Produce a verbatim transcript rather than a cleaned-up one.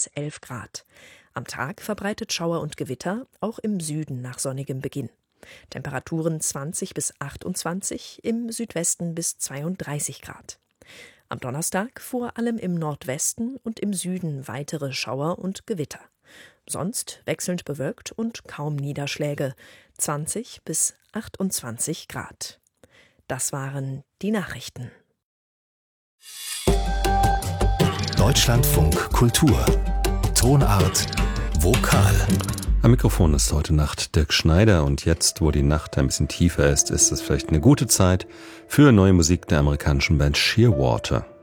bis elf Grad. Am Tag verbreitet Schauer und Gewitter, auch im Süden nach sonnigem Beginn. Temperaturen zwanzig bis achtundzwanzig, im Südwesten bis zweiunddreißig Grad. Am Donnerstag vor allem im Nordwesten und im Süden weitere Schauer und Gewitter. Sonst wechselnd bewölkt und kaum Niederschläge, zwanzig bis achtundzwanzig Grad. Das waren die Nachrichten. Deutschlandfunk Kultur. Tonart Vokal. Am Mikrofon ist heute Nacht Dirk Schneider und jetzt, wo die Nacht ein bisschen tiefer ist, ist es vielleicht eine gute Zeit für neue Musik der amerikanischen Band Shearwater.